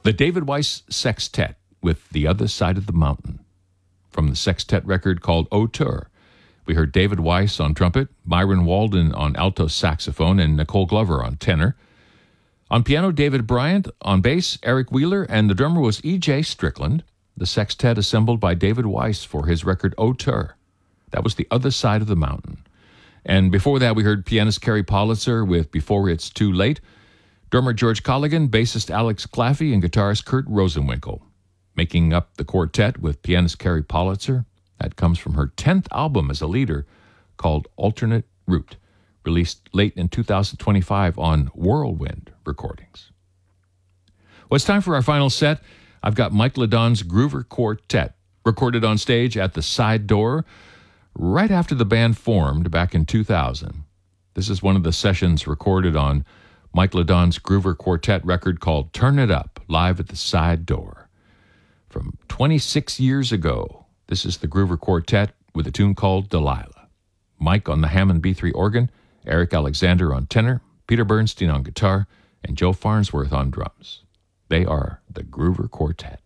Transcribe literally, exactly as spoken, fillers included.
The David Weiss Sextet with The Other Side of the Mountain. From the sextet record called Auteur, we heard David Weiss on trumpet, Myron Walden on alto saxophone, and Nicole Glover on tenor. On piano, David Bryant. On bass, Eric Wheeler, and the drummer was E J Strickland. The sextet assembled by David Weiss for his record Auteur. That was The Other Side of the Mountain. And before that, we heard pianist Kerry Politzer with Before It's Too Late, drummer George Colligan, bassist Alex Claffey, and guitarist Kurt Rosenwinkel. Making up the quartet with pianist Kerry Politzer, that comes from her tenth album as a leader called Alternate Route, released late in two thousand twenty-five on Whirlwind Recordings. Well, it's time for our final set. I've got Mike Ladon's Groover Quartet, recorded on stage at the Side Door right after the band formed back in two thousand. This is one of the sessions recorded on Mike Ladon's Groover Quartet record called Turn It Up, live at the Side Door. From twenty-six years ago, this is the Groover Quartet with a tune called Delilah. Mike on the Hammond B three organ, Eric Alexander on tenor, Peter Bernstein on guitar, and Joe Farnsworth on drums. They are the Groover Quartet.